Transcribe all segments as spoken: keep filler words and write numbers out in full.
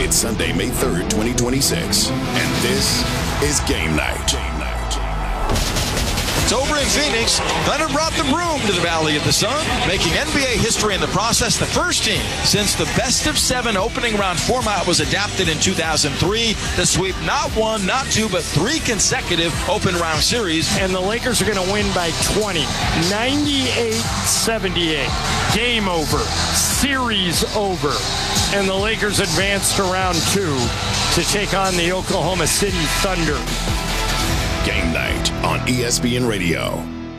It's Sunday, May third, twenty twenty-six, and this is Game Night. It's over in Phoenix. Thunder brought the broom to the Valley of the Sun, making N B A history in the process. The first team since the best of seven opening round format was adapted in two thousand three to sweep not one, not two, but three consecutive open round series. And the Lakers are going to win by twenty, ninety-eight seventy-eight. Game over. Series over. And the Lakers advance to round two to take on the Oklahoma City Thunder. Game Night on E S P N Radio.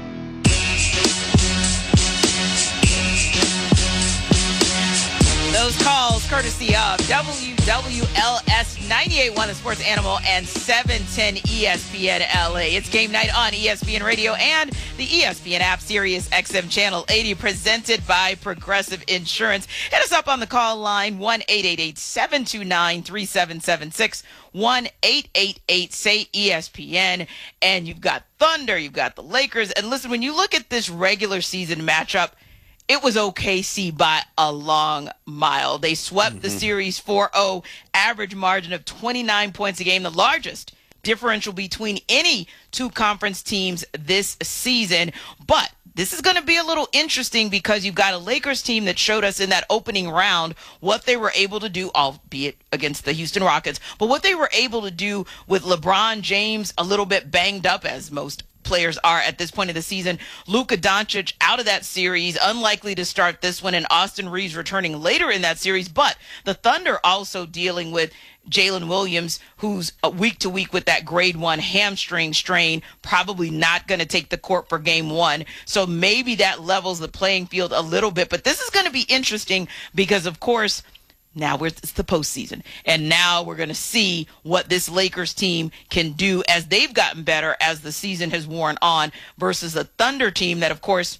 Those calls courtesy of W W L S ninety-eight point one, the Sports Animal, and seven ten E S P N L A. It's Game Night on E S P N Radio and the E S P N app, Sirius X M Channel eighty, presented by Progressive Insurance. Hit us up on the call line, one eight eight eight, seven two nine, three seven seven six, one eight eight eight, say E S P N. And you've got Thunder, you've got the Lakers. And listen, when you look at this regular season matchup, it was O K C by a long mile. They swept mm-hmm. the series four oh, average margin of twenty-nine points a game, the largest differential between any two conference teams this season. But this is going to be a little interesting because you've got a Lakers team that showed us in that opening round what they were able to do, albeit against the Houston Rockets, but what they were able to do with LeBron James a little bit banged up, as most players are at this point of the season. Luka Doncic out of that series, unlikely to start this one, and Austin Reeves returning later in that series. But the Thunder also dealing with Jalen Williams, who's week to week with that grade one hamstring strain, probably not going to take the court for game one. So maybe that levels the playing field a little bit. But this is going to be interesting because, of course, now we're, it's the postseason, and now we're going to see what this Lakers team can do as they've gotten better as the season has worn on versus the Thunder team that, of course,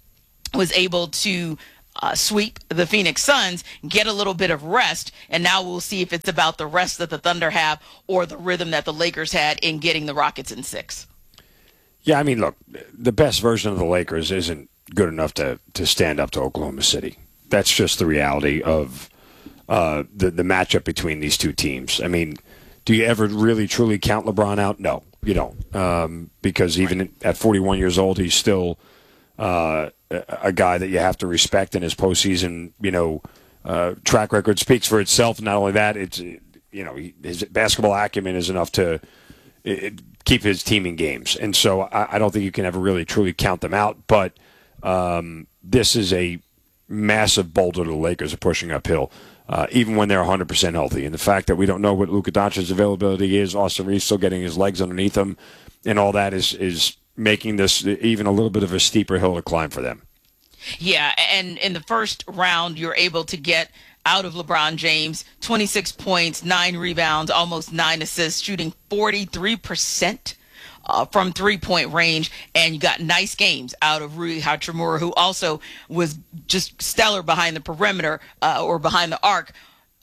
was able to uh, sweep the Phoenix Suns, get a little bit of rest, and now we'll see if it's about the rest that the Thunder have or the rhythm that the Lakers had in getting the Rockets in six. Yeah, I mean, look, the best version of the Lakers isn't good enough to, to stand up to Oklahoma City. That's just the reality of Uh, the the matchup between these two teams. I mean, do you ever really truly count LeBron out? No, you don't, um, because even right. at forty-one years old, he's still uh, a guy that you have to respect, and his postseason, you know, uh, track record speaks for itself. Not only that, it's you know his basketball acumen is enough to it, keep his team in games, and so I, I don't think you can ever really truly count them out. But um, this is a massive boulder the Lakers are pushing uphill. Uh, even when they're one hundred percent healthy. And the fact that we don't know what Luka Doncic's availability is, Austin Reeves still getting his legs underneath him, and all that is, is making this even a little bit of a steeper hill to climb for them. Yeah, and in the first round, you're able to get out of LeBron James twenty-six points, nine rebounds, almost nine assists, shooting forty-three percent. Uh, from three-point range, and you got nice games out of Rui Hachimura, who also was just stellar behind the perimeter uh, or behind the arc.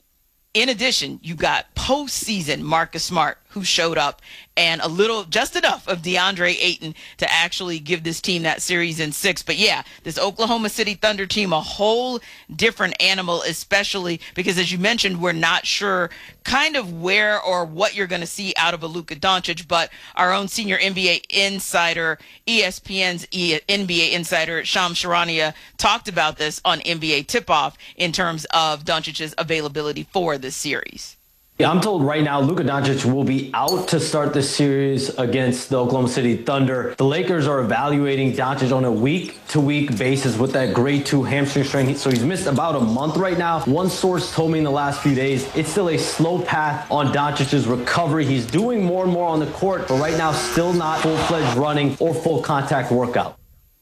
In addition, you got postseason Marcus Smart, who showed up, and a little, just enough of DeAndre Ayton to actually give this team that series in six. But yeah, this Oklahoma City Thunder team, a whole different animal, especially because, as you mentioned, we're not sure kind of where or what you're going to see out of a Luka Doncic, but our own senior N B A insider, E S P N's N B A insider, Shams Charania, talked about this on N B A Tip-Off in terms of Doncic's availability for this series. Yeah, I'm told right now Luka Doncic will be out to start the series against the Oklahoma City Thunder. The Lakers are evaluating Doncic on a week-to-week basis with that grade two hamstring strain, so he's missed about a month right now. One source told me in the last few days it's still a slow path on Doncic's recovery. He's doing more and more on the court, but right now still not full-fledged running or full contact workout.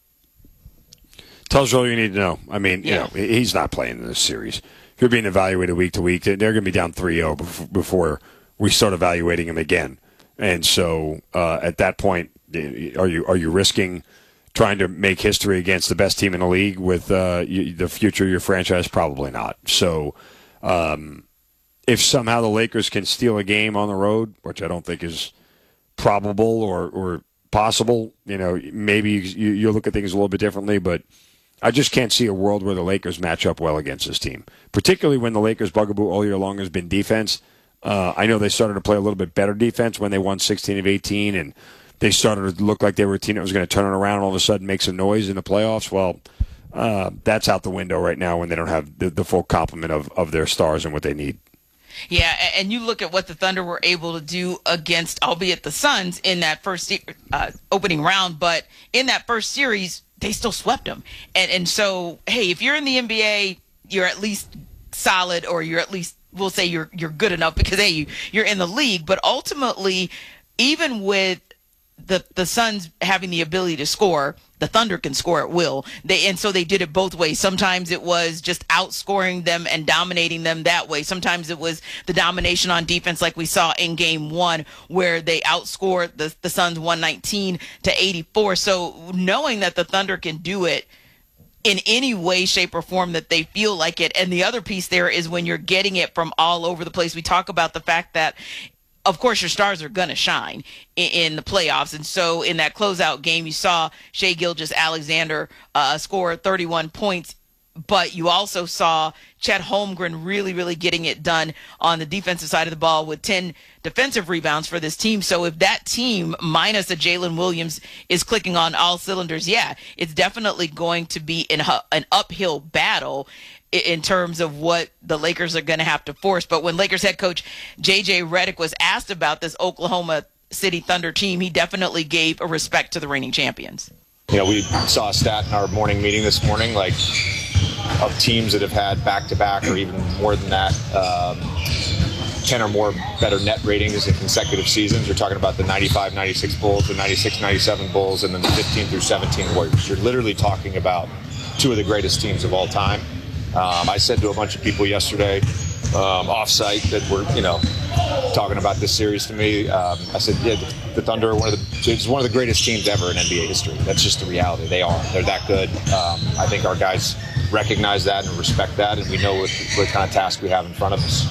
Tells you all you need to know. I mean, yeah. you know, he's not playing in this series. If you're being evaluated week to week, they're going to be down three oh before we start evaluating him again. And so uh, at that point, are you are you risking trying to make history against the best team in the league with uh, you, the future of your franchise? Probably not. So um, if somehow the Lakers can steal a game on the road, which I don't think is probable or, or possible, you know, maybe you, you look at things a little bit differently, but I just can't see a world where the Lakers match up well against this team, particularly when the Lakers' bugaboo all year long has been defense. Uh, I know they started to play a little bit better defense when they won sixteen of eighteen, and they started to look like they were a team that was going to turn it around and all of a sudden make some noise in the playoffs. Well, uh, that's out the window right now when they don't have the, the full complement of, of their stars and what they need. Yeah, and you look at what the Thunder were able to do against, albeit the Suns, in that first uh, opening round, but in that first series, they still swept them. And and so, hey, if you're in the N B A, you're at least solid, or you're at least, we'll say you're you're good enough because, hey, you, you're in the league. But ultimately, even with the the Suns having the ability to score, the Thunder can score at will. They and so they did it both ways. Sometimes it was just outscoring them and dominating them that way. Sometimes it was the domination on defense, like we saw in Game One, where they outscored the the Suns one nineteen to eighty-four. So knowing that the Thunder can do it in any way, shape, or form that they feel like it, and the other piece there is when you're getting it from all over the place. We talk about the fact that, of course, your stars are going to shine in, in the playoffs. And so in that closeout game, you saw Shai Gilgeous-Alexander uh, score thirty-one points, but you also saw Chet Holmgren really, really getting it done on the defensive side of the ball with ten defensive rebounds for this team. So if that team, minus a Jalen Williams, is clicking on all cylinders, yeah, it's definitely going to be an, an uphill battle in terms of what the Lakers are going to have to force. But when Lakers head coach J J Redick was asked about this Oklahoma City Thunder team, he definitely gave a respect to the reigning champions. You know, we saw a stat in our morning meeting this morning, like, of teams that have had back-to-back or even more than that, um, ten or more better net ratings in consecutive seasons. You're talking about the ninety-five ninety-six Bulls, the ninety-six ninety-seven Bulls, and then the fifteen through seventeen Warriors. You're literally talking about two of the greatest teams of all time. Um, I said to a bunch of people yesterday, um, off-site, that were, you know, talking about this series to me. Um, I said, yeah, the, the Thunder are one of the, it's one of the greatest teams ever in N B A history. That's just the reality. They are. They're that good. Um, I think our guys recognize that and respect that, and we know what, what kind of task we have in front of us.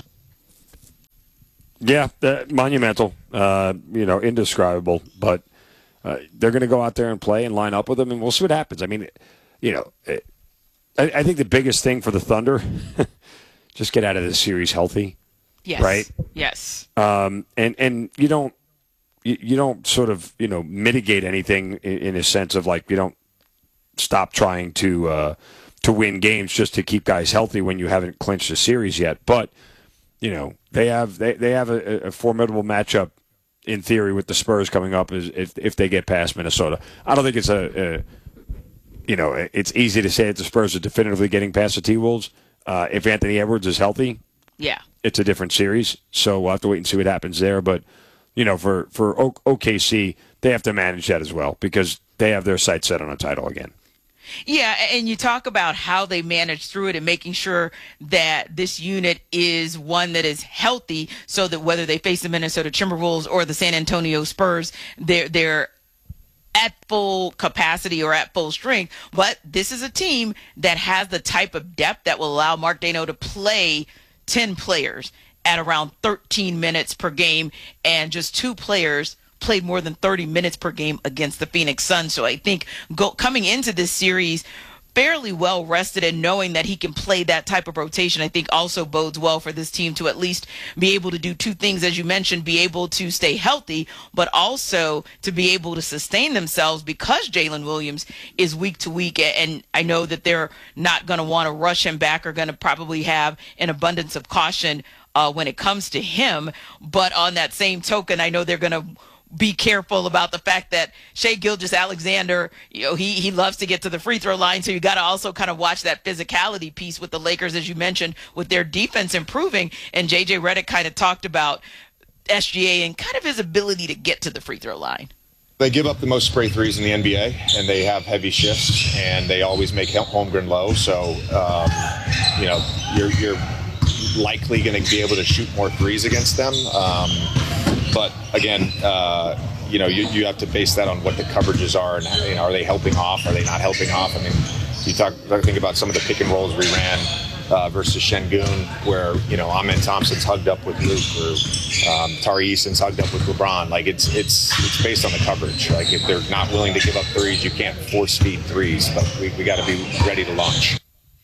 Yeah, uh, monumental, uh, you know, indescribable. But uh, they're going to go out there and play and line up with them, and we'll see what happens. I mean, you know, it, I, I think the biggest thing for the Thunder, just get out of this series healthy. Yes. Right? Yes. Um, and, and you don't you, you don't sort of, you know, mitigate anything in, in a sense of, like, you don't stop trying to uh, to win games just to keep guys healthy when you haven't clinched a series yet. But, you know, they have they, they have a, a formidable matchup in theory with the Spurs coming up is if if they get past Minnesota. I don't think it's a, a you know, it's easy to say that the Spurs are definitively getting past the T-Wolves. Uh, if Anthony Edwards is healthy, yeah, it's a different series. So we'll have to wait and see what happens there. But, you know, for, for o- O K C, they have to manage that as well because they have their sights set on a title again. Yeah, and you talk about how they manage through it and making sure that this unit is one that is healthy so that whether they face the Minnesota Timberwolves or the San Antonio Spurs, they're, they're at full capacity or at full strength. But this is a team that has the type of depth that will allow Mark Daigneault to play ten players at around thirteen minutes per game, and just two players played more than thirty minutes per game against the Phoenix Suns. So I think go, coming into this series fairly well rested and knowing that he can play that type of rotation, I think also bodes well for this team to at least be able to do two things, as you mentioned, be able to stay healthy, but also to be able to sustain themselves because Jalen Williams is week to week. And I know that they're not going to want to rush him back or going to probably have an abundance of caution uh, when it comes to him. But on that same token, I know they're going to be careful about the fact that Shai Gilgeous-Alexander, you know, he he loves to get to the free throw line. So you got to also kind of watch that physicality piece with the Lakers, as you mentioned, with their defense improving. And J J Redick kind of talked about S G A and kind of his ability to get to the free throw line. They give up the most spray threes in the N B A, and they have heavy shifts, and they always make Holmgren low. So, um, you know, you're you're likely going to be able to shoot more threes against them. Um, But again, uh, you know, you, you have to base that on what the coverages are, and you know, are they helping off? Are they not helping off? I mean, you talk, think about some of the pick and rolls we ran uh, versus Şengün, where, you know, Amen Thompson's hugged up with Luke, or um, Tari Eason's hugged up with LeBron. Like, it's it's it's based on the coverage. Like, if they're not willing to give up threes, you can't force feed threes, but we, we got to be ready to launch.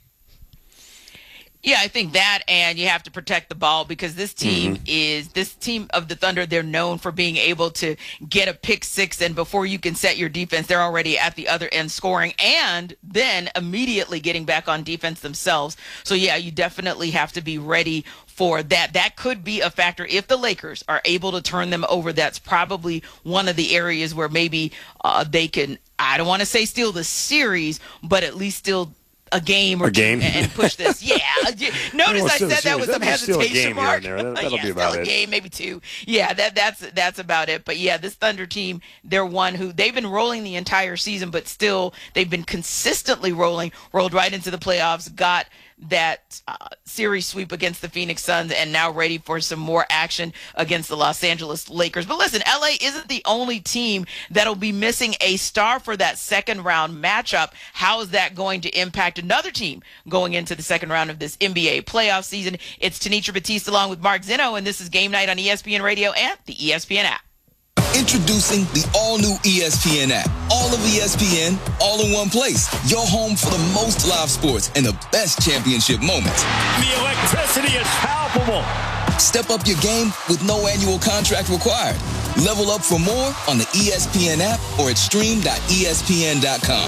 Yeah, I think that, and you have to protect the ball, because this team Mm-hmm. is this team of the Thunder. They're known for being able to get a pick six, and before you can set your defense, they're already at the other end scoring, and then immediately getting back on defense themselves. So yeah, you definitely have to be ready for that. That could be a factor if the Lakers are able to turn them over. That's probably one of the areas where maybe uh, they can, I don't want to say steal the series, but at least still a game or a game. two and push this. Yeah. Notice Well, I still said a that with series. some That's still a hesitation game here mark. and there. That- that'll yeah, be about still a it. game, maybe two. Yeah, that that's that's about it. But yeah, this Thunder team, they're one who they've been rolling the entire season, but still they've been consistently rolling, rolled right into the playoffs, got that uh, series sweep against the Phoenix Suns, and now ready for some more action against the Los Angeles Lakers. But listen, L A isn't the only team that'll be missing a star for that second round matchup. How is that going to impact another team going into the second round of this N B A playoff season? It's Tanisha Batiste along with Mark Zinno, and this is Game Night on E S P N Radio and the E S P N app. Introducing the all-new E S P N app. All of E S P N, all in one place. Your home for the most live sports and the best championship moments. The electricity is palpable. Step up your game with no annual contract required. Level up for more on the E S P N app or at stream dot E S P N dot com.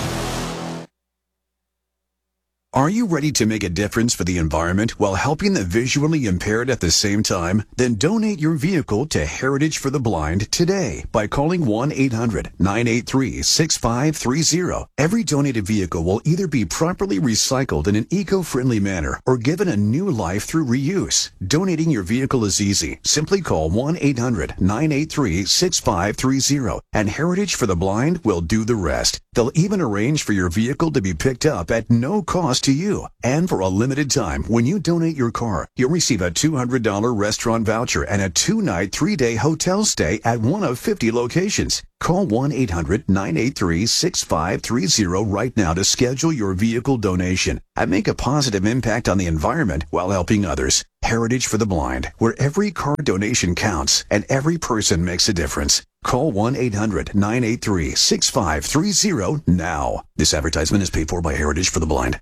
Are you ready to make a difference for the environment while helping the visually impaired at the same time? Then donate your vehicle to Heritage for the Blind today by calling one eight hundred nine eight three six five three zero. Every donated vehicle will either be properly recycled in an eco-friendly manner or given a new life through reuse. Donating your vehicle is easy. Simply call one eight hundred nine eight three six five three zero and Heritage for the Blind will do the rest. They'll even arrange for your vehicle to be picked up at no cost to you. And for a limited time, when you donate your car, you'll receive a two hundred dollars restaurant voucher and a two-night, three-day hotel stay at one of fifty locations. Call one eight hundred nine eight three six five three zero right now to schedule your vehicle donation and make a positive impact on the environment while helping others. Heritage for the Blind, where every car donation counts and every person makes a difference. Call one eight hundred nine eight three six five three zero now. This advertisement is paid for by Heritage for the Blind.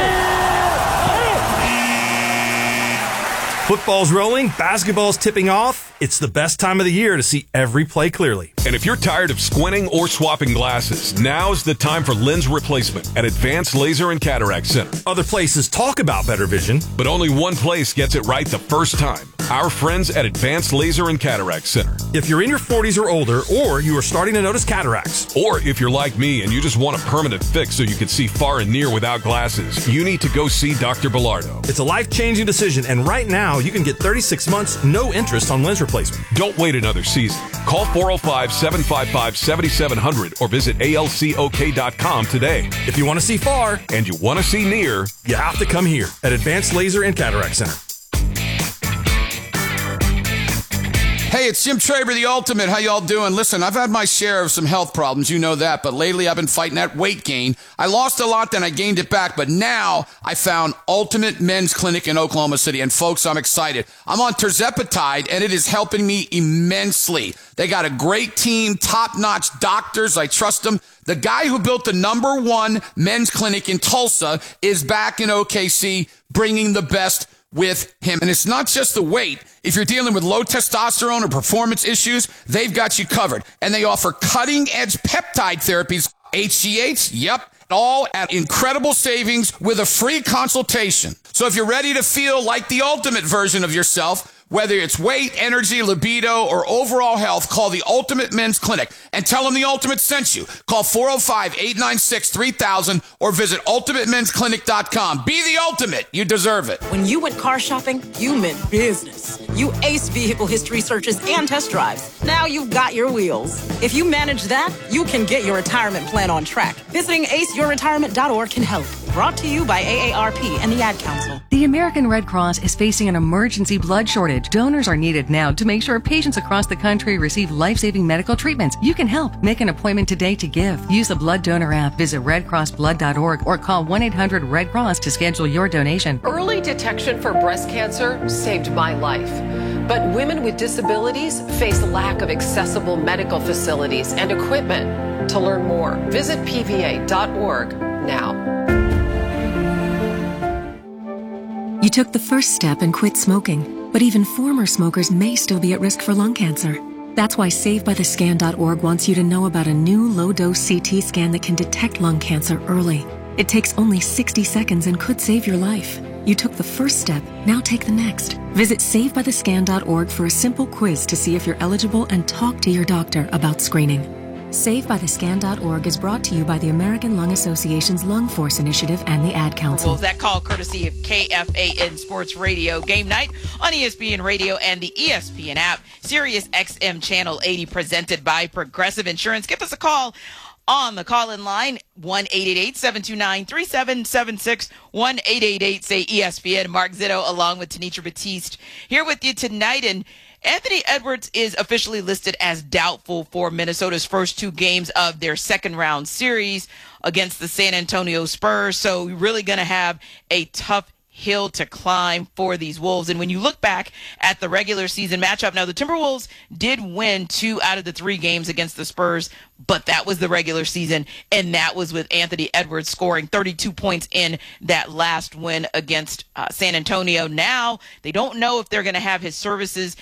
Football's rolling, basketball's tipping off. It's the best time of the year to see every play clearly. And if you're tired of squinting or swapping glasses, now's the time for lens replacement at Advanced Laser and Cataract Center. Other places talk about better vision, but only one place gets it right the first time. Our friends at Advanced Laser and Cataract Center. If you're in your forties or older, or you are starting to notice cataracts, or if you're like me and you just want a permanent fix so you can see far and near without glasses, you need to go see Doctor Bilardo. It's a life-changing decision, and right now you can get thirty-six months, no interest on lens replacement. Don't wait another season. Call four oh five, seven five five, seven seven zero zero or visit A L C O K dot com today. If you want to see far and you want to see near, you have to come here at Advanced Laser and Cataract Center. Hey, it's Jim Traber, the Ultimate. How y'all doing? Listen, I've had my share of some health problems, you know that, but lately I've been fighting that weight gain. I lost a lot, then I gained it back, but now I found Ultimate Men's Clinic in Oklahoma City, and folks, I'm excited. I'm on tirzepatide, and it is helping me immensely. They got a great team, top-notch doctors. I trust them. The guy who built the number one men's clinic in Tulsa is back in O K C, bringing the best with him. And it's not just the weight. If you're dealing with low testosterone or performance issues, they've got you covered. And they offer cutting-edge peptide therapies, H G H, yep, all at incredible savings with a free consultation. So if you're ready to feel like the ultimate version of yourself, whether it's weight, energy, libido, or overall health, call the Ultimate Men's Clinic and tell them the Ultimate sent you. Call four oh five, eight nine six, three thousand or visit ultimate men's clinic dot com. Be the ultimate. You deserve it. When you went car shopping, you meant business. You aced vehicle history searches and test drives. Now you've got your wheels. If you manage that, you can get your retirement plan on track. Visiting ace your retirement dot org can help. Brought to you by A A R P and the Ad Council. The American Red Cross is facing an emergency blood shortage. Donors are needed now to make sure patients across the country receive life-saving medical treatments. You can help. Make an appointment today to give. Use the Blood Donor app, visit red cross blood dot org, or call one eight hundred red cross to schedule your donation. Early detection for breast cancer saved my life. But women with disabilities face a lack of accessible medical facilities and equipment. To learn more, visit P V A dot org now. You took the first step and quit smoking, but even former smokers may still be at risk for lung cancer. That's why save by the scan dot org wants you to know about a new low-dose C T scan that can detect lung cancer early. It takes only sixty seconds and could save your life. You took the first step, now take the next. Visit save by the scan dot org for a simple quiz to see if you're eligible and talk to your doctor about screening. save by the scan dot org is brought to you by the American Lung Association's Lung Force Initiative and the Ad Council. Well, that call courtesy of K F A N Sports Radio. Game night on E S P N Radio and the E S P N app. Sirius X M Channel eighty, presented by Progressive Insurance. Give us a call on the call-in line, one eight eight eight, seven two nine, three seven seven six, one eight eight eight, say E S P N. Mark Zitto along with Tenitra Batiste here with you tonight. And Anthony Edwards is officially listed as doubtful for Minnesota's first two games of their second-round series against the San Antonio Spurs. So we're really going to have a tough hill to climb for these Wolves. And when you look back at the regular season matchup, now the Timberwolves did win two out of the three games against the Spurs, but that was the regular season, and that was with Anthony Edwards scoring thirty-two points in that last win against uh, San Antonio. Now they don't know if they're going to have his services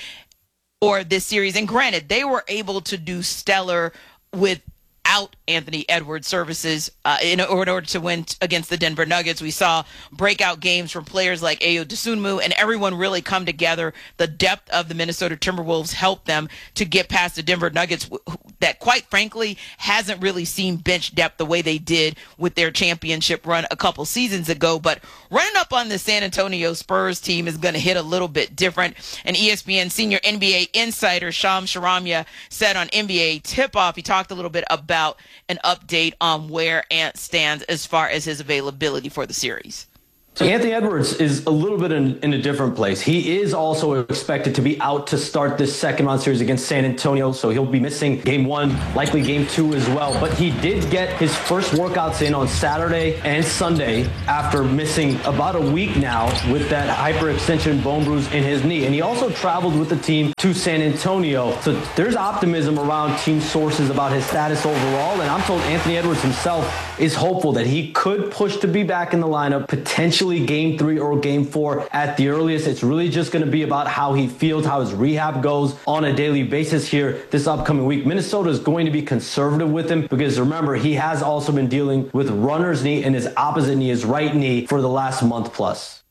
or this series. And granted, they were able to do stellar without Anthony Edwards' services uh, in, in order to win t- against the Denver Nuggets. We saw breakout games from players like Ayo Dosunmu, and everyone really come together. The depth of the Minnesota Timberwolves helped them to get past the Denver Nuggets that, quite frankly, hasn't really seen bench depth the way they did with their championship run a couple seasons ago. But running up on the San Antonio Spurs team is going to hit a little bit different. And E S P N senior N B A insider Shams Charania said on N B A Tip-Off, he talked a little bit about an update on where Ant stands as far as his availability for the series. So Anthony Edwards is a little bit in, in a different place. He is also expected to be out to start this second round series against San Antonio, so he'll be missing game one, likely game two as well. But he did get his first workouts in on Saturday and Sunday after missing about a week now with that hyperextension bone bruise in his knee. And he also traveled with the team to San Antonio. So there's optimism around team sources about his status overall. And I'm told Anthony Edwards himself is hopeful that he could push to be back in the lineup, potentially game three or game four at the earliest. It's really just going to be about how he feels, how his rehab goes on a daily basis here this upcoming week. Minnesota is going to be conservative with him because, remember, he has also been dealing with runner's knee in his opposite knee, his right knee, for the last month plus.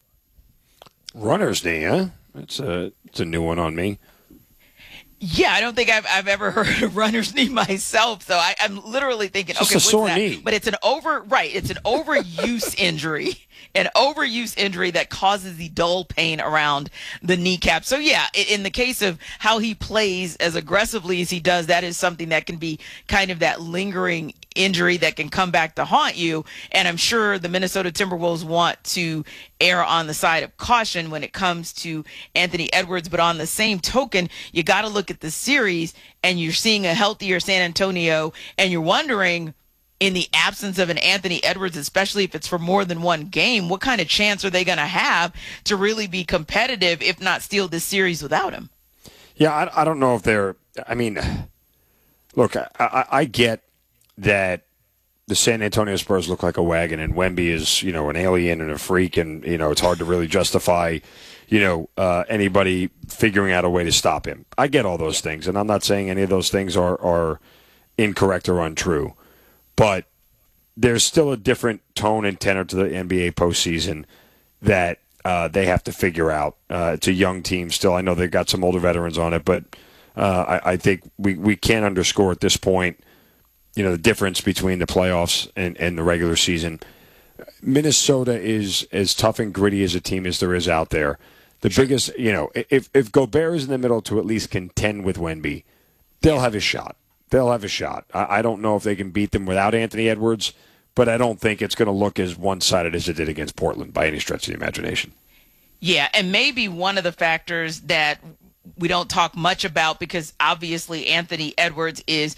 Runner's knee, huh? It's a, it's a new one on me. Yeah, I don't think I've I've ever heard of runner's knee myself. So I, I'm literally thinking, Just okay, a what's sore that? knee. But it's an over right. It's an overuse injury, an overuse injury that causes the dull pain around the kneecap. So yeah, in the case of how he plays as aggressively as he does, that is something that can be kind of that lingering injury that can come back to haunt you. And I'm sure the Minnesota Timberwolves want to err on the side of caution when it comes to Anthony Edwards. But on the same token, you got to look at the series and you're seeing a healthier San Antonio and you're wondering, in the absence of an Anthony Edwards, especially if it's for more than one game, what kind of chance are they going to have to really be competitive, if not steal this series without him? Yeah, I, I don't know if they're – I mean, look, I, I, I get that the San Antonio Spurs look like a wagon and Wemby is, you know, an alien and a freak, and, you know, it's hard to really justify, you know, uh, anybody figuring out a way to stop him. I get all those things, and I'm not saying any of those things are, are incorrect or untrue. But there's still a different tone and tenor to the N B A postseason that uh, they have to figure out. Uh, it's a young team still. I know they've got some older veterans on it, but uh, I, I think we, we can't underscore at this point, you know, the difference between the playoffs and, and the regular season. Minnesota is as tough and gritty as a team as there is out there. The biggest, you know, if, if Gobert is in the middle to at least contend with Wemby, they'll have a shot. They'll have a shot. I, I don't know if they can beat them without Anthony Edwards, but I don't think it's going to look as one-sided as it did against Portland by any stretch of the imagination. Yeah, and maybe one of the factors that we don't talk much about, because obviously Anthony Edwards is,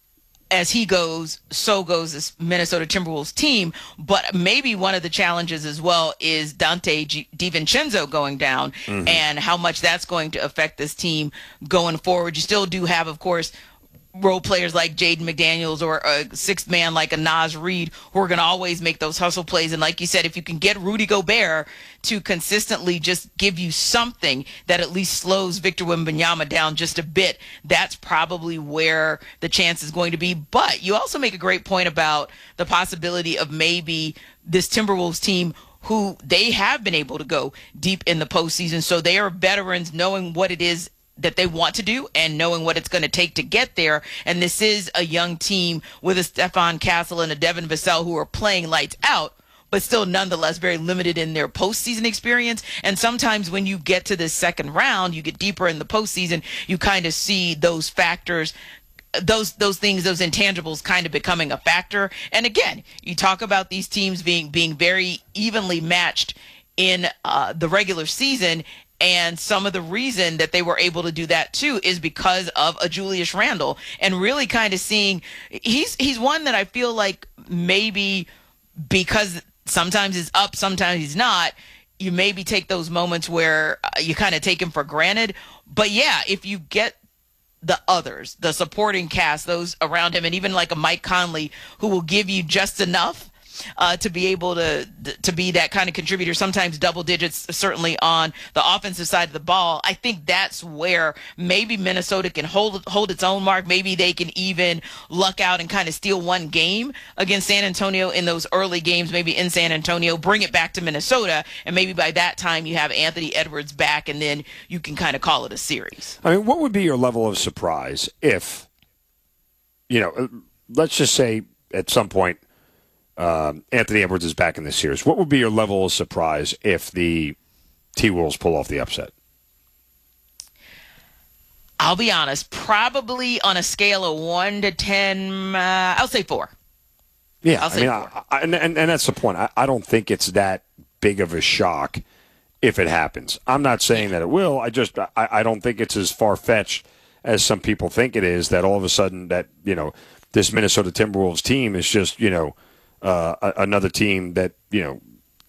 as he goes, so goes this Minnesota Timberwolves team. But maybe one of the challenges as well is Dante G- DiVincenzo going down, mm-hmm. and how much that's going to affect this team going forward. You still do have, of course, role players like Jaden McDaniels or a sixth man like a Naz Reid who are going to always make those hustle plays. And like you said, if you can get Rudy Gobert to consistently just give you something that at least slows Victor Wembanyama down just a bit, that's probably where the chance is going to be. But you also make a great point about the possibility of maybe this Timberwolves team who they have been able to go deep in the postseason. So they are veterans knowing what it is that they want to do and knowing what it's going to take to get there. And this is a young team with a Stephon Castle and a Devin Vassell who are playing lights out, but still nonetheless very limited in their postseason experience. And sometimes when you get to this second round, you get deeper in the postseason, you kind of see those factors, those those things, those intangibles kind of becoming a factor. And again, you talk about these teams being being very evenly matched in uh, the regular season. And some of the reason that they were able to do that too is because of a Julius Randle, and really kind of seeing he's he's one that I feel like maybe because sometimes he's up, sometimes he's not, you maybe take those moments where you kind of take him for granted. But yeah, if you get the others, the supporting cast, those around him, and even like a Mike Conley who will give you just enough Uh, to be able to to be that kind of contributor, sometimes double digits, certainly on the offensive side of the ball. I think that's where maybe Minnesota can hold hold its own mark. Maybe they can even luck out and kind of steal one game against San Antonio in those early games, maybe in San Antonio, bring it back to Minnesota, and maybe by that time you have Anthony Edwards back, and then you can kind of call it a series. I mean, what would be your level of surprise if, you know, let's just say at some point, Um, Anthony Edwards is back in this series. What would be your level of surprise if the T-Wolves pull off the upset? I'll be honest, probably on a scale of one to ten, uh, I'll say four. Yeah, I'll I say mean, four. I, I, and, and that's the point. I, I don't think it's that big of a shock if it happens. I'm not saying that it will. I just I, I don't think it's as far-fetched as some people think it is, that all of a sudden that, you know, this Minnesota Timberwolves team is just, you know, Uh, another team that, you know,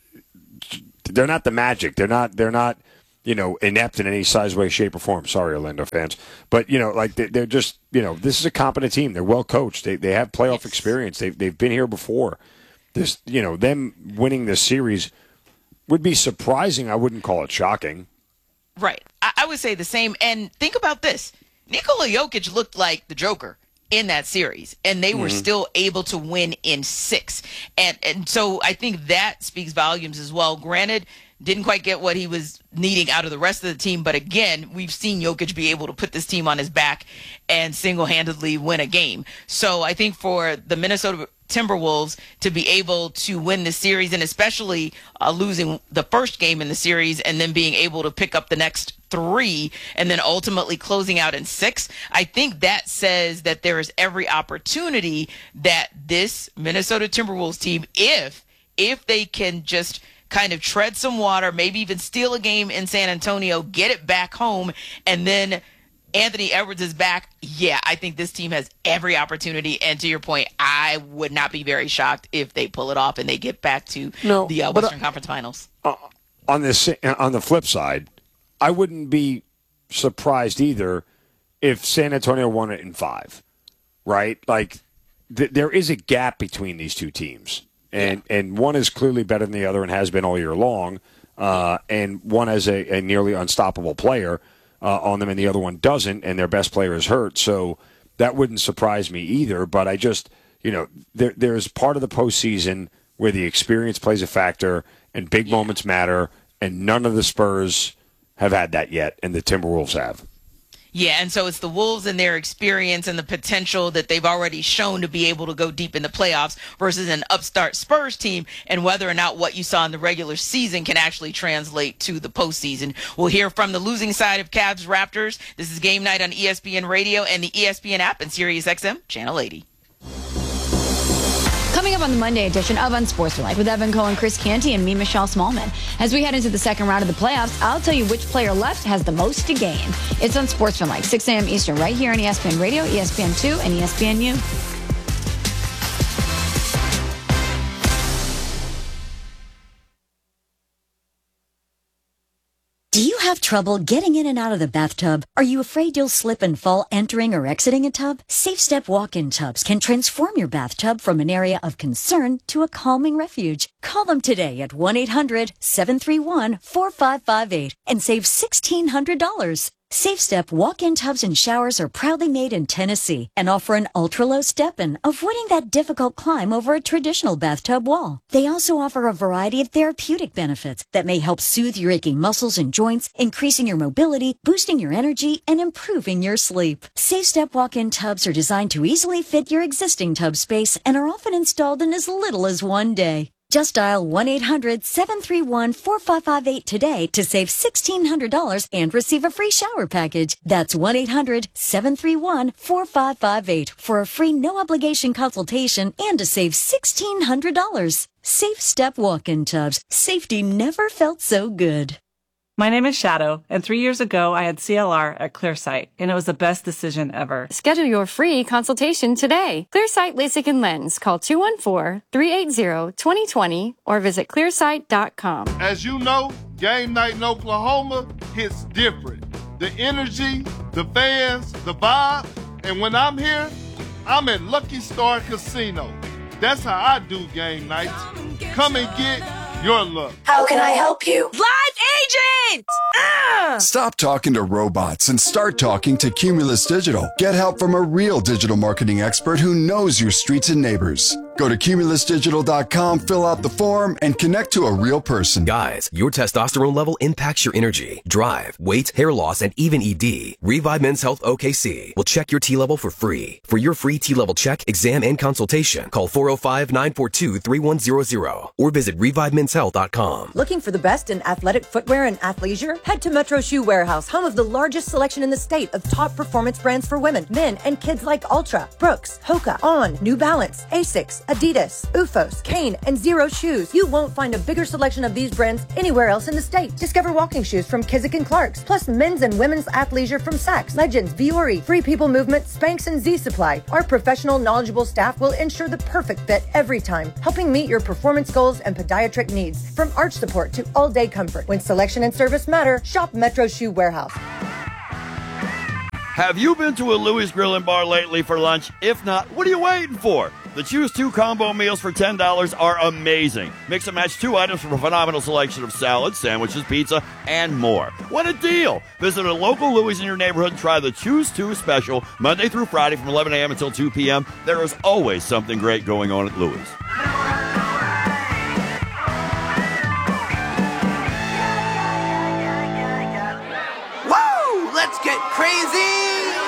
they're not the Magic. They're not, they're not, you know, inept in any size, way, shape, or form. Sorry, Orlando fans. But, you know, like they're just, you know, this is a competent team. They're well coached. They they have playoff experience. They've, they've been here before. This, you know, them winning this series would be surprising. I wouldn't call it shocking. Right. I, I would say the same. And think about this. Nikola Jokic looked like the Joker in that series, and they were mm-hmm. still able to win in six. And and so I think that speaks volumes as well. Granted, didn't quite get what he was needing out of the rest of the team, but again, we've seen Jokic be able to put this team on his back and single-handedly win a game. So I think for the Minnesota Timberwolves to be able to win the series, and especially uh, losing the first game in the series and then being able to pick up the next three and then ultimately closing out in six, I think that says that there is every opportunity that this Minnesota Timberwolves team, if if they can just kind of tread some water, maybe even steal a game in San Antonio, get it back home, and then Anthony Edwards is back, yeah, I think this team has every opportunity. And to your point, I would not be very shocked if they pull it off and they get back to no, the uh, Western uh, Conference Finals. Uh, on this, on the flip side, I wouldn't be surprised either if San Antonio won it in five, right? Like, th- there is a gap between these two teams. And yeah. and one is clearly better than the other and has been all year long. Uh, and one has a, a nearly unstoppable player uh, on them, and the other one doesn't, and their best player is hurt. So that wouldn't surprise me either. But I just, you know, there there's part of the postseason where the experience plays a factor and big yeah. moments matter, and none of the Spurs have had that yet, and the Timberwolves have. Yeah, and so it's the Wolves and their experience and the potential that they've already shown to be able to go deep in the playoffs versus an upstart Spurs team, and whether or not what you saw in the regular season can actually translate to the postseason. We'll hear from the losing side of Cavs Raptors. This is Game Night on E S P N Radio and the E S P N app and Sirius X M Channel eighty. Coming up on the Monday edition of Unsportsmanlike with Evan Cohen, Chris Canty, and me, Michelle Smallman. As we head into the second round of the playoffs, I'll tell you which player left has the most to gain. It's Unsportsmanlike, six a.m. Eastern, right here on E S P N Radio, E S P N two, and E S P N U. Do you have trouble getting in and out of the bathtub? Are you afraid you'll slip and fall entering or exiting a tub? SafeStep walk-in tubs can transform your bathtub from an area of concern to a calming refuge. Call them today at one eight hundred seven three one four five five eight and save sixteen hundred dollars. SafeStep walk-in tubs and showers are proudly made in Tennessee and offer an ultra-low step-in, avoiding that difficult climb over a traditional bathtub wall. They also offer a variety of therapeutic benefits that may help soothe your aching muscles and joints, increasing your mobility, boosting your energy, and improving your sleep. SafeStep walk-in tubs are designed to easily fit your existing tub space and are often installed in as little as one day. Just dial one eight hundred seven three one four five five eight today to save sixteen hundred dollars and receive a free shower package. That's one eight hundred seven three one four five five eight for a free no-obligation consultation and to save sixteen hundred dollars. SafeStep walk-in tubs. Safety never felt so good. My name is Shadow, and three years ago I had C L R at Clearsight, and it was the best decision ever. Schedule your free consultation today. Clearsight LASIK and Lens. Call two one four, three eight zero, two zero two zero or visit clearsight dot com. As you know, game night in Oklahoma hits different. The energy, the fans, the vibe, and when I'm here, I'm at Lucky Star Casino. That's how I do game nights. Come and get your look. How can I help you? Live agent! Ah! Stop talking to robots and start talking to Cumulus Digital. Get help from a real digital marketing expert who knows your streets and neighbors. Go to cumulus digital dot com, fill out the form, and connect to a real person. Guys, your testosterone level impacts your energy, drive, weight, hair loss, and even E D. Revive Men's Health O K C will check your T level for free. For your free T level check, exam, and consultation, call four oh five, nine four two, three one zero zero or visit revive men's health dot com. Looking for the best in athletic footwear and athleisure? Head to Metro Shoe Warehouse, home of the largest selection in the state of top performance brands for women, men, and kids like Ultra, Brooks, Hoka, On, New Balance, Asics, Adidas, U F O S, Kane, and Zero Shoes. You won't find a bigger selection of these brands anywhere else in the state. Discover walking shoes from Kizik and Clark's, plus men's and women's athleisure from Saks, Legends, Vuori, Free People Movement, Spanx, and Z Supply. Our professional, knowledgeable staff will ensure the perfect fit every time, helping meet your performance goals and podiatric needs. From arch support to all-day comfort. When selection and service matter, shop Metro Shoe Warehouse. Have you been to a Louis Grill and Bar lately for lunch? If not, what are you waiting for? The Choose Two combo meals for ten dollars are amazing. Mix and match two items from a phenomenal selection of salads, sandwiches, pizza, and more. What a deal! Visit a local Louis in your neighborhood and try the Choose Two special Monday through Friday from eleven a.m. until two p.m. There is always something great going on at Louis. Woo! Let's get crazy!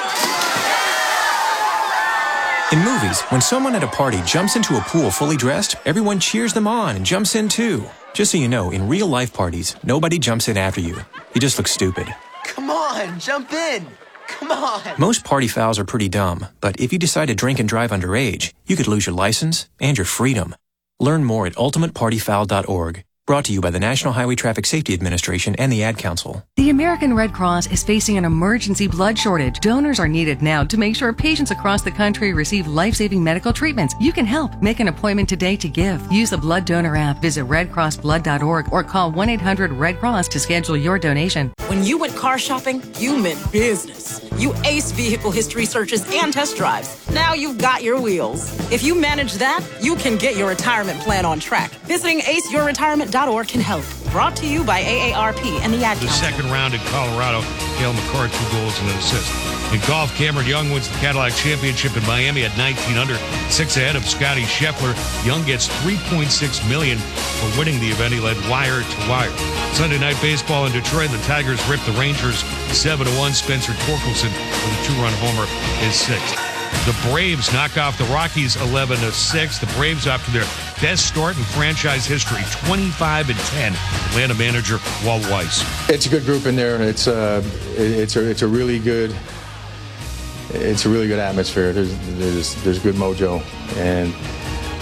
In movies, when someone at a party jumps into a pool fully dressed, everyone cheers them on and jumps in too. Just so you know, in real life parties, nobody jumps in after you. You just look stupid. Come on, jump in. Come on. Most party fouls are pretty dumb, but if you decide to drink and drive underage, you could lose your license and your freedom. Learn more at ultimate party foul dot org. Brought to you by the National Highway Traffic Safety Administration and the Ad Council. The American Red Cross is facing an emergency blood shortage. Donors are needed now to make sure patients across the country receive life-saving medical treatments. You can help. Make an appointment today to give. Use the Blood Donor app. Visit red cross blood dot org or call one eight hundred red cross to schedule your donation. When you went car shopping, you meant business. You aced vehicle history searches and test drives. Now you've got your wheels. If you manage that, you can get your retirement plan on track. Visiting ace your retirement dot org can help. Brought to you by A A R P and the Ad The Council. second round in Colorado, Cale McCart, two goals and an assist. In golf, Cameron Young wins the Cadillac Championship in Miami at nineteen under, six ahead of Scotty Scheffler. Young gets three point six million dollars for winning the event. He led wire to wire. Sunday night baseball in Detroit, the Tigers ripped the Rangers seven to one. Spencer Torkelson with a two-run homer is sixth. The Braves knock off the Rockies eleven to six. The Braves off to their best start in franchise history, twenty-five and ten. Atlanta manager Walt Weiss. It's a good group in there, and it's uh, it's a it's a really good it's a really good atmosphere. There's there's there's good mojo, and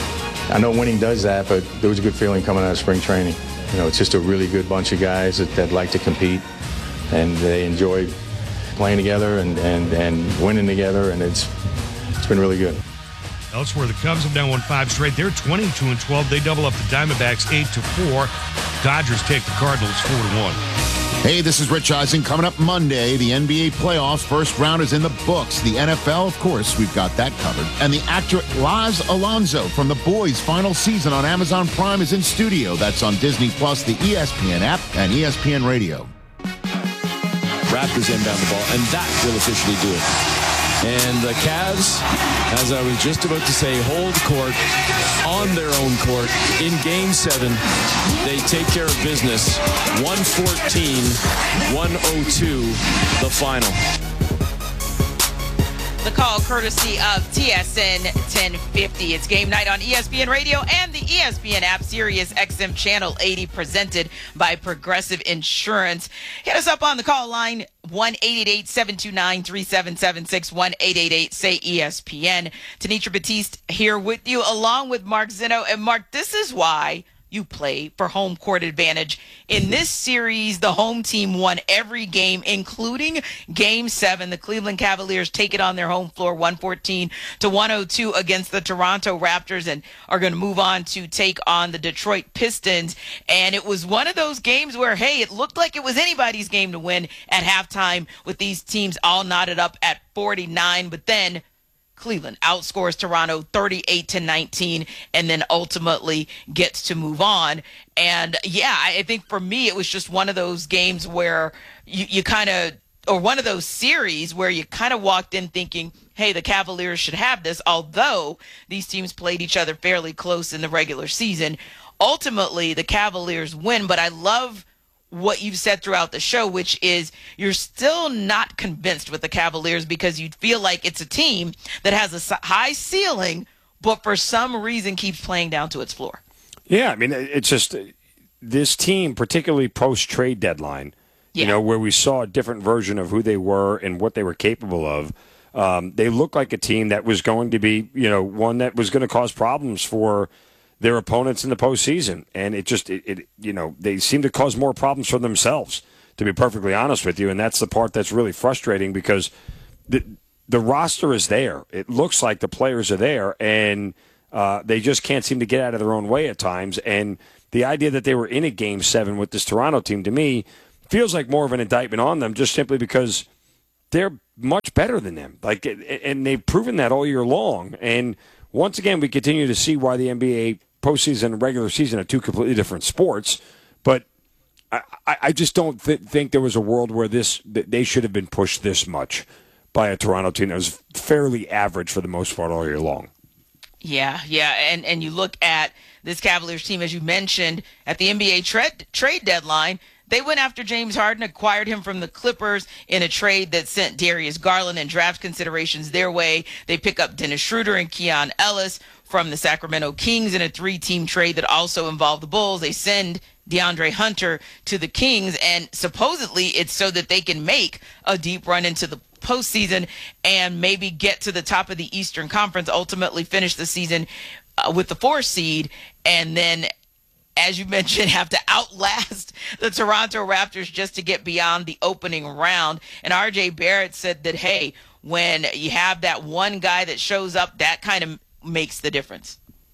I know winning does that, but there was a good feeling coming out of spring training. You know, it's just a really good bunch of guys that, that like to compete, and they enjoy playing together and, and, and winning together, and it's it's been really good. Elsewhere, the Cubs have now won five straight. They're twenty-two and twelve. They double up the Diamondbacks eight to four. Dodgers take the Cardinals four to one. Hey, this is Rich Eisen. Coming up Monday, the N B A playoffs. First round is in the books. The N F L, of course, we've got that covered. And the actor Laz Alonso from The Boys' final season on Amazon Prime is in studio. That's on Disney Plus, the E S P N app, and E S P N Radio. Raptors inbound the ball, and that will officially do it. And the Cavs, as I was just about to say, hold court on their own court in Game seven. They take care of business. one fourteen, one oh two, the final. The call courtesy of T S N ten fifty. It's game night on E S P N Radio and the E S P N app, Sirius X M Channel eighty, presented by Progressive Insurance. Hit us up on the call line, one eight eight eight, seven two nine, three seven seven six, one eight eight eight, say E S P N. Tanisha Batiste here with you, along with Mark Zinno. And Mark, this is why you play for home court advantage. In this series, the home team won every game, including Game seven. The Cleveland Cavaliers take it on their home floor, one fourteen to one oh two against the Toronto Raptors, and are going to move on to take on the Detroit Pistons. And it was one of those games where, hey, it looked like it was anybody's game to win at halftime, with these teams all knotted up at forty-nine. But then Cleveland outscores Toronto thirty-eight to nineteen, and then ultimately gets to move on. And yeah, I think for me, it was just one of those games where you, you kind of, or one of those series where you kind of walked in thinking, hey, the Cavaliers should have this, although these teams played each other fairly close in the regular season. Ultimately, the Cavaliers win, but I love what you've said throughout the show, which is you're still not convinced with the Cavaliers because you feel like it's a team that has a high ceiling, but for some reason keeps playing down to its floor. Yeah, I mean, it's just this team, particularly post-trade deadline, yeah. you know, where we saw a different version of who they were and what they were capable of. Um, they looked like a team that was going to be, you know, one that was going to cause problems for their opponents in the postseason. And it just, it, it you know, they seem to cause more problems for themselves, to be perfectly honest with you. And that's the part that's really frustrating, because the the roster is there. It looks like the players are there, and uh, they just can't seem to get out of their own way at times. And the idea that they were in a game seven with this Toronto team, to me, feels like more of an indictment on them, just simply because they're much better than them. Like, and they've proven that all year long. And once again, we continue to see why the N B A postseason and regular season are two completely different sports. But I, I just don't th- think there was a world where this they should have been pushed this much by a Toronto team that was fairly average for the most part all year long. Yeah, yeah, and and you look at this Cavaliers team, as you mentioned, at the N B A trade trade deadline, they went after James Harden, acquired him from the Clippers in a trade that sent Darius Garland and draft considerations their way. They pick up Dennis Schroeder and Keon Ellis from the Sacramento Kings in a three-team trade that also involved the Bulls. They send DeAndre Hunter to the Kings, and supposedly it's so that they can make a deep run into the postseason and maybe get to the top of the Eastern Conference, ultimately finish the season uh, with the four seed, and then, as you mentioned, have to outlast the Toronto Raptors just to get beyond the opening round. And R J Barrett said that, hey, when you have that one guy that shows up, that kind of makes the difference.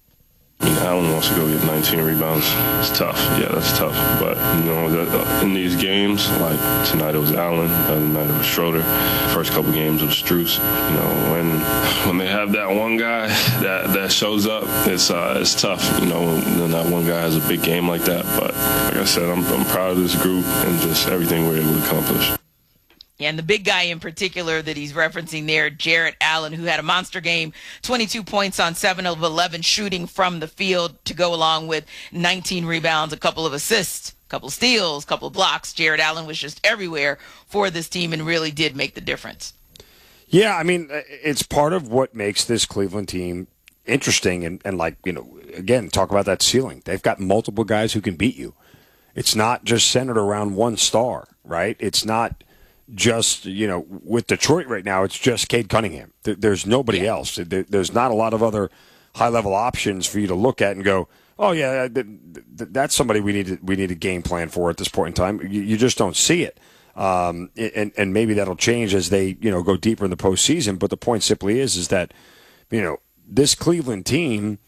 Allen wants to go get nineteen rebounds. It's tough. Yeah, that's tough. But, you know, in these games, like tonight it was Allen, the other night it was Schroeder. First couple games it was Strus. You know, when when they have that one guy that, that shows up, it's uh, it's tough. You know, when that one guy has a big game like that. But like I said, I'm, I'm proud of this group and just everything we're able to accomplish. And the big guy in particular that he's referencing there, Jarrett Allen, who had a monster game, twenty-two points on seven of eleven shooting from the field to go along with nineteen rebounds, a couple of assists, a couple of steals, a couple of blocks. Jarrett Allen was just everywhere for this team and really did make the difference. Yeah, I mean, it's part of what makes this Cleveland team interesting. And, and like, you know, again, talk about that ceiling. They've got multiple guys who can beat you. It's not just centered around one star, right? It's not just, you know, with Detroit right now, it's just Cade Cunningham. There's nobody else. There's not a lot of other high-level options for you to look at and go, oh, yeah, th- th- that's somebody we need to, we need a game plan for at this point in time. You, you just don't see it. Um, and, and maybe that'll change as they, you know, go deeper in the postseason. But the point simply is, is that, you know, this Cleveland team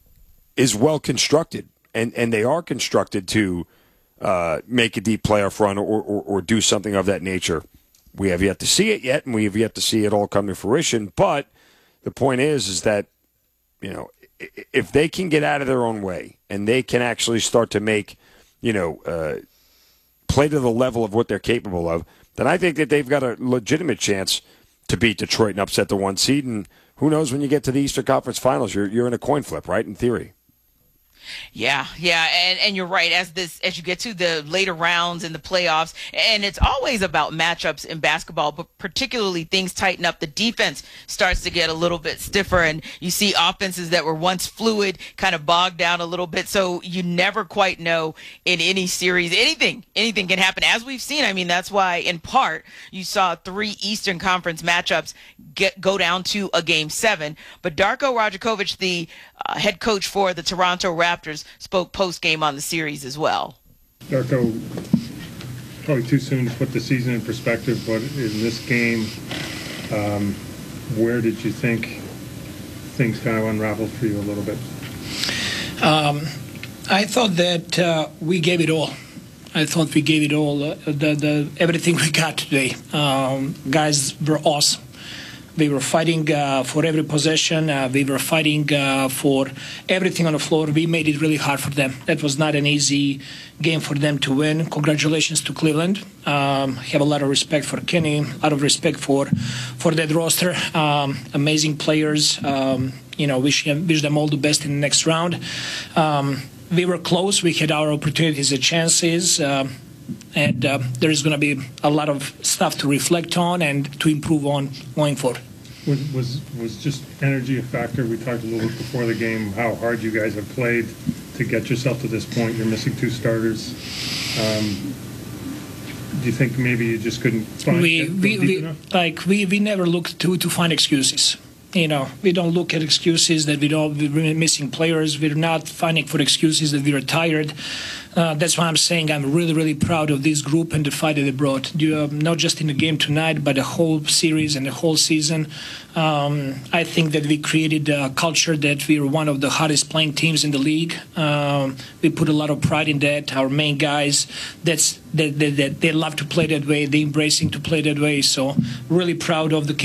is well constructed, and, and they are constructed to uh, make a deep playoff run or, or, or do something of that nature. We have yet to see it yet, and we have yet to see it all come to fruition. But the point is, is that, you know, if they can get out of their own way and they can actually start to make, you know, uh, play to the level of what they're capable of, then I think that they've got a legitimate chance to beat Detroit and upset the one seed. And who knows, when you get to the Eastern Conference Finals, you're you're in a coin flip, right, in theory. Yeah, yeah, and, and you're right. As this, as you get to the later rounds in the playoffs, and it's always about matchups in basketball, but particularly things tighten up. The defense starts to get a little bit stiffer, and you see offenses that were once fluid kind of bogged down a little bit. So you never quite know in any series. Anything, anything can happen, as we've seen. I mean, that's why, in part, you saw three Eastern Conference matchups get go down to a game seven. But Darko Rajakovic, the uh, head coach for the Toronto Raptors, spoke post-game on the series as well. Darko, probably too soon to put the season in perspective, but in this game, um, where did you think things kind of unraveled for you a little bit? Um, I thought that uh, we gave it all. I thought we gave it all, uh, the, the, everything we got today. Um, guys were awesome. We were fighting uh, for every possession. Uh, we were fighting uh, for everything on the floor. We made it really hard for them. That was not an easy game for them to win. Congratulations to Cleveland. Um, have a lot of respect for Kenny. A lot of respect for for that roster. Um, amazing players. Um, you know, wish wish them all the best in the next round. Um, we were close. We had our opportunities and chances. Uh, And uh, there is going to be a lot of stuff to reflect on and to improve on going forward. Was, was was just energy a factor? We talked a little bit before the game how hard you guys have played to get yourself to this point. You're missing two starters. Um, do you think maybe you just couldn't find we, it we, deep we enough? Like we, we never look to to find excuses. You know, we don't look at excuses that we don't we're missing players. We're not finding for excuses that we are tired. Uh, that's why I'm saying I'm really, really proud of this group and the fight that they brought. You, uh, not just in the game tonight, but the whole series and the whole season. Um, I think that we created a culture that we are one of the hottest playing teams in the league. Um, we put a lot of pride in that. Our main guys, that's that, that, that they love to play that way. They're embracing to play that way. So really proud of the